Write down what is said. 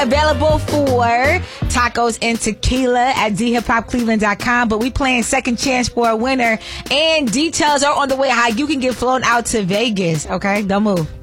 Available for tacos and tequila at dhiphopcleveland.com. But we playing second chance for a winner. And details are on the way how you can get flown out to Vegas. Okay, don't move.